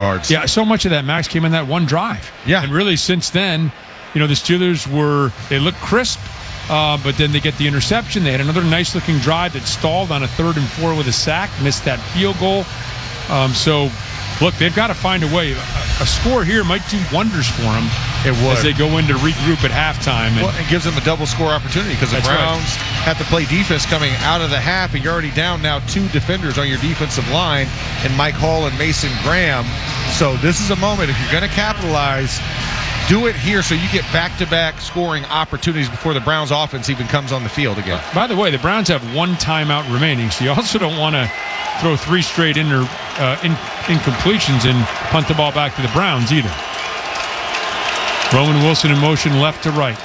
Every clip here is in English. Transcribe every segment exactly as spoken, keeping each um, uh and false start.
yards. Yeah, so much of that, Max, came in that one drive. Yeah. And really since then, you know, the Steelers were, they looked crisp, uh, but then they get the interception. They had another nice-looking drive that stalled on a third and four with a sack, missed that field goal. Um, so, look, they've got to find a way. A, a score here might do wonders for them. It would. As they go in to regroup at halftime. And well, it gives them a double score opportunity because the Browns right. have to play defense coming out of the half, and you're already down now two defenders on your defensive line in Mike Hall and Mason Graham. So this is a moment, if you're going to capitalize, do it here so you get back-to-back scoring opportunities before the Browns offense even comes on the field again. By the way, the Browns have one timeout remaining, so you also don't want to throw three straight inter, uh, in, incompletions and punt the ball back to the Browns either. Roman Wilson in motion left to right.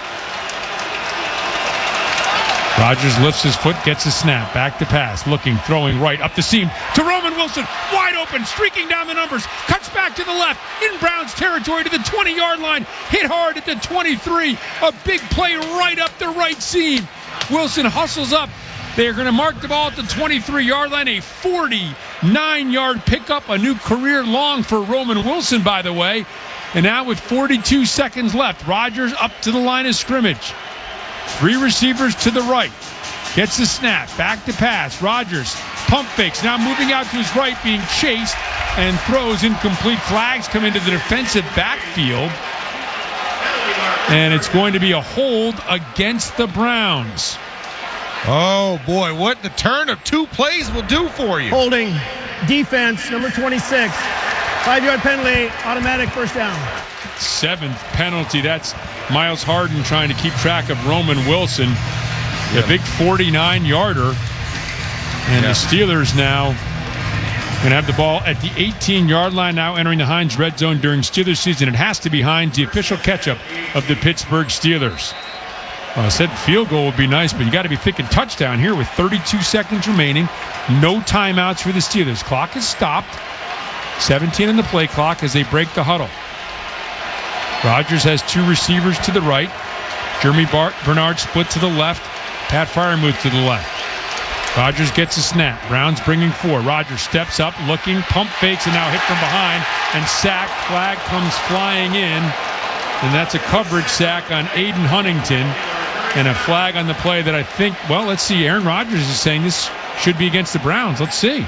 Rodgers lifts his foot, gets a snap, back to pass, looking, throwing right, up the seam to Roman Wilson, wide open, streaking down the numbers, cuts back to the left, in Browns territory to the twenty-yard line, hit hard at the twenty-three, a big play right up the right seam. Wilson hustles up. They're going to mark the ball at the twenty-three-yard line, a forty-nine-yard pickup, a new career long for Roman Wilson, by the way. And now with forty-two seconds left, Rodgers up to the line of scrimmage. Three receivers to the right. Gets the snap. Back to pass. Rodgers pump fakes. Now moving out to his right, being chased, and throws incomplete. Flags come into the defensive backfield. And it's going to be a hold against the Browns. Oh, boy, what the turn of two plays will do for you. Holding defense, number twenty-six. Five-yard penalty, automatic first down. Seventh penalty. That's Miles Harden trying to keep track of Roman Wilson. Yeah. A big forty-nine-yarder. And yeah. the Steelers now going to have the ball at the eighteen-yard line, now entering the Heinz red zone during Steelers season. It has to be Heinz, the official catch-up of the Pittsburgh Steelers. Well, I said field goal would be nice, but you got to be thinking touchdown here with thirty-two seconds remaining. No timeouts for the Steelers. Clock is stopped. seventeen in the play clock as they break the huddle. Rodgers has two receivers to the right. Jeremy Bart- Bernard split to the left. Pat Freiermuth to the left. Rodgers gets a snap. Browns bringing four. Rodgers steps up, looking, pump fakes, and now hit from behind. And sack. Flag comes flying in. And that's a coverage sack on Aiden Huntington. And a flag on the play that I think, well, let's see. Aaron Rodgers is saying this should be against the Browns. Let's see.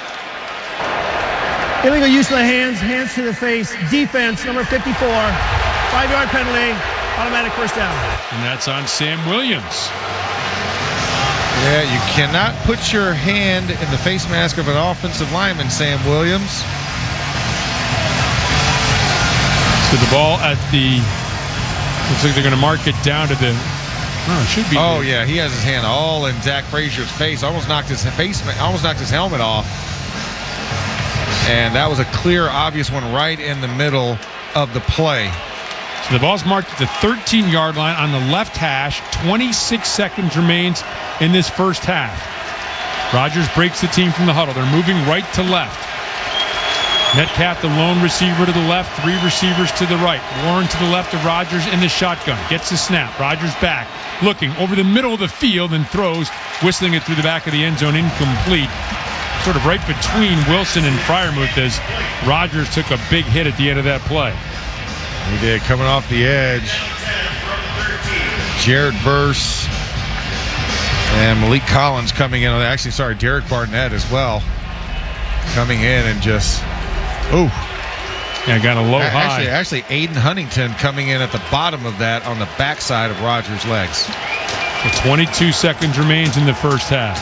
Illegal use of the hands, hands to the face, defense, number fifty-four, five-yard penalty, automatic first down. And that's on Sam Williams. Yeah, you cannot put your hand in the face mask of an offensive lineman, Sam Williams. So the ball at the, looks like they're going to mark it down to the, oh, it should be. Oh, the, yeah, he has his hand all in Zach Frazier's face. Almost knocked his face, almost knocked his helmet off. And that was a clear, obvious one right in the middle of the play. So the ball's marked at the thirteen-yard line on the left hash. twenty-six seconds remains in this first half. Rodgers breaks the team from the huddle. They're moving right to left. Metcalf, the lone receiver to the left, three receivers to the right. Warren to the left of Rodgers in the shotgun. Gets the snap. Rodgers back, looking over the middle of the field and throws, whistling it through the back of the end zone, incomplete. Sort of right between Wilson and Freiermuth as Rodgers took a big hit at the end of that play. He did, coming off the edge. Jared Verse and Malik Collins coming in. Actually, sorry, Derek Barnett as well. Coming in and just, ooh. Yeah, got a low actually, high. Actually, Aiden Huntington coming in at the bottom of that on the backside of Rodgers' legs. So twenty-two seconds remains in the first half.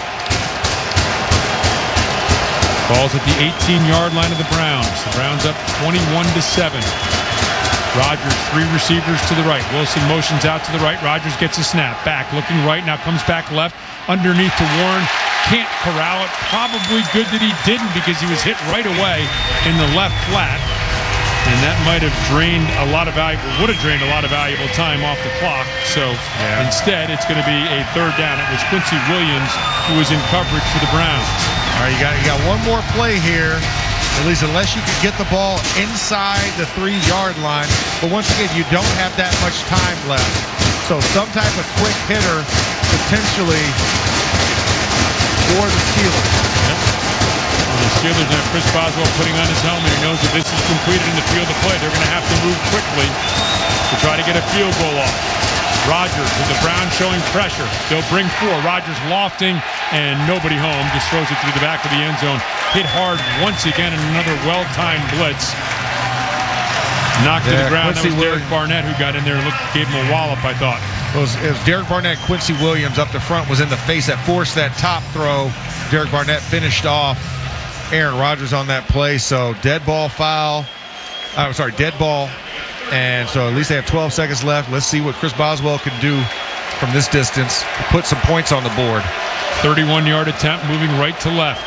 Ball's at the eighteen-yard line of the Browns. The Browns up twenty-one to seven. Rodgers, three receivers to the right. Wilson motions out to the right. Rodgers gets a snap. Back, looking right. Now comes back left. Underneath to Warren. Can't corral it. Probably good that he didn't because he was hit right away in the left flat. And that might have drained a lot of valuable, would have drained a lot of valuable time off the clock. So yeah. Instead, it's going to be a third down. It was Quincy Williams who was in coverage for the Browns. All right, you got you got one more play here. At least unless you can get the ball inside the three-yard line. But once again, you don't have that much time left. So some type of quick hitter potentially for the Steelers. Yep. The Steelers have Chris Boswell putting on his helmet. He knows that this is completed in the field of play. They're going to have to move quickly to try to get a field goal off. Rodgers with the Browns showing pressure. They'll bring four. Rodgers lofting and nobody home. Just throws it through the back of the end zone. Hit hard once again in another well-timed blitz. Knocked yeah, to the ground. Quincy that was Derek Williams. Barnett who got in there and looked, gave him a wallop, I thought. It was, it was Derek Barnett. Quincy Williams up the front was in the face that forced that top throw. Derek Barnett finished off Aaron Rodgers on that play. So dead ball foul. I'm sorry, dead ball. And so at least they have twelve seconds left. Let's see what Chris Boswell can do from this distance to put some points on the board. thirty-one-yard attempt moving right to left.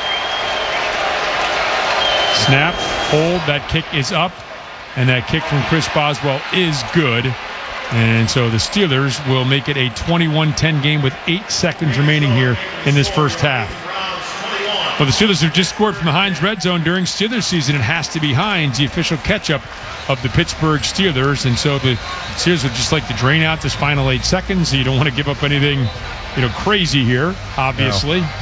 Snap, hold, that kick is up. And that kick from Chris Boswell is good. And so the Steelers will make it a twenty-one ten game with eight seconds remaining here in this first half. Well, the Steelers have just scored from the Heinz Red Zone during Steelers season. It has to be Heinz, the official catch-up of the Pittsburgh Steelers. And so the Steelers would just like to drain out this final eight seconds. So you don't want to give up anything, you know, crazy here, obviously. No.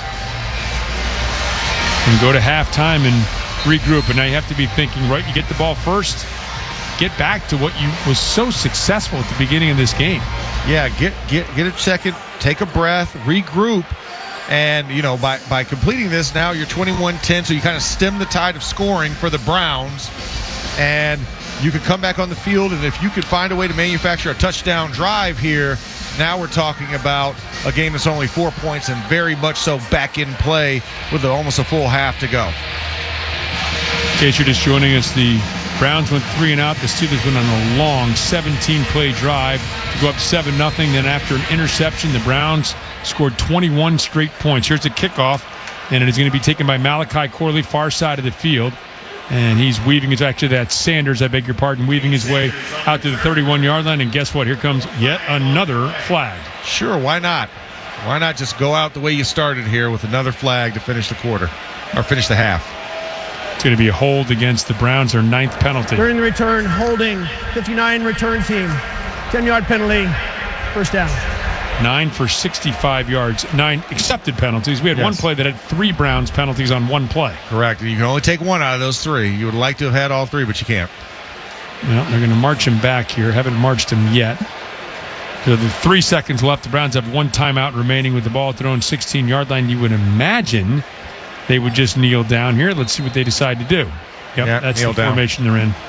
And go to halftime and regroup. And now you have to be thinking, right, you get the ball first, get back to what you was so successful at the beginning of this game. Yeah, get get get a second, take a breath, regroup. And, you know, by, by completing this, now you're twenty-one ten, so you kind of stem the tide of scoring for the Browns. And you can come back on the field, and if you could find a way to manufacture a touchdown drive here, now we're talking about a game that's only four points and very much so back in play with almost a full half to go. In case you're just joining us, the Browns went three and out. The Steelers went on a long seventeen-play drive to go up seven nothing. Then after an interception, the Browns scored twenty-one straight points. Here's the kickoff, and it is going to be taken by Malachi Corley, far side of the field. And he's weaving his, actually that's Sanders, I beg your pardon, weaving his way out to the thirty-one-yard line. And guess what? Here comes yet another flag. Sure, why not? Why not just go out the way you started here with another flag to finish the quarter, or finish the half? It's going to be a hold against the Browns, their ninth penalty. During the return, holding, fifty-nine return team. ten-yard penalty, first down. Nine for sixty-five yards. Nine accepted penalties. We had yes. one play that had three Browns penalties on one play. Correct. You can only take one out of those three. You would like to have had all three, but you can't. Well, they're going to march him back here. Haven't marched him yet. So the three seconds left. The Browns have one timeout remaining with the ball at their own sixteen-yard line. You would imagine they would just kneel down here. Let's see what they decide to do. Yep, yeah, that's the down. formation they're in.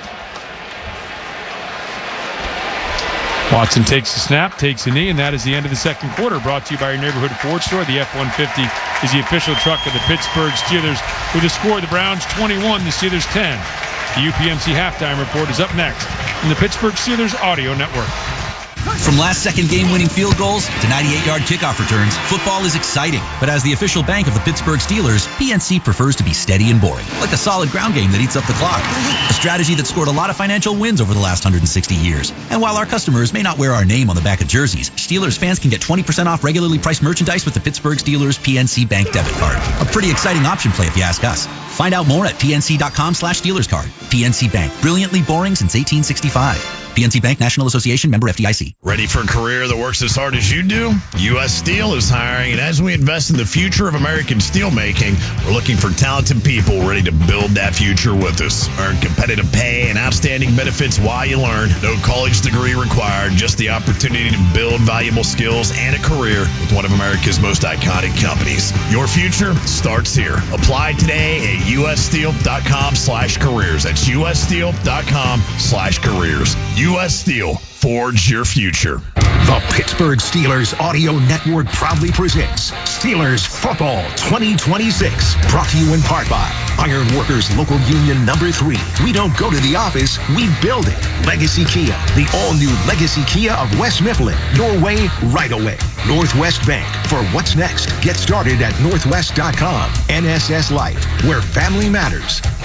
Watson takes the snap, takes a knee, and that is the end of the second quarter. Brought to you by your neighborhood Ford store. The F one fifty is the official truck of the Pittsburgh Steelers. With the score, the Browns twenty-one, the Steelers ten. The U P M C halftime report is up next on the Pittsburgh Steelers Audio Network. From last-second game-winning field goals to ninety-eight-yard kickoff returns, football is exciting. But as the official bank of the Pittsburgh Steelers, P N C prefers to be steady and boring, like a solid ground game that eats up the clock. A strategy that scored a lot of financial wins over the last one hundred sixty years. And while our customers may not wear our name on the back of jerseys, Steelers fans can get twenty percent off regularly priced merchandise with the Pittsburgh Steelers P N C Bank debit card. A pretty exciting option play if you ask us. Find out more at pnc.com slash Steelers card. P N C Bank, brilliantly boring since eighteen sixty-five. P N C Bank, National Association, member F D I C. Ready for a career that works as hard as you do? U S Steel is hiring, and as we invest in the future of American steel making, we're looking for talented people ready to build that future with us. Earn competitive pay and outstanding benefits while you learn. No college degree required, just the opportunity to build valuable skills and a career with one of America's most iconic companies. Your future starts here. Apply today at ussteel.com slash careers. That's ussteel.com slash careers. U S Steel, forge your future. The Pittsburgh Steelers Audio Network proudly presents Steelers Football twenty twenty-six. Brought to you in part by Iron Workers Local Union Number three. We don't go to the office, we build it. Legacy Kia, the all-new Legacy Kia of West Mifflin. Your way, right away. Northwest Bank. For what's next, get started at northwest dot com. N S S Life, where family matters.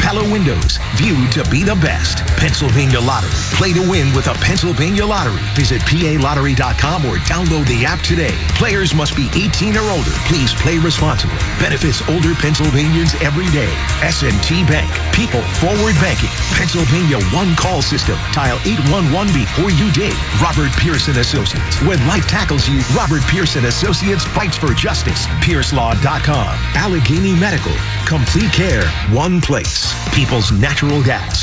Pella Windows, viewed to be the best. Pennsylvania Lottery. Play to win with a Pennsylvania Lottery. Visit P A lottery dot com or download the app today. Players must be eighteen or older. Please play responsibly. Benefits older Pennsylvanians every day. S and T Bank. People forward banking. Pennsylvania One Call System. Dial eight one one before you dig. Robert Pearson Associates. When life tackles you, Robert Pearson Associates fights for justice. Pierce Law dot com. Allegheny Medical. Complete care. One place. People's Natural Gas.